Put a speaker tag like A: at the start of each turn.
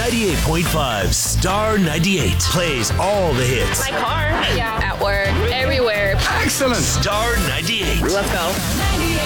A: 98.5 Star 98 plays all the hits.
B: My car. Yeah. At work. Everywhere.
A: Excellent. Star 98.
B: Let's go.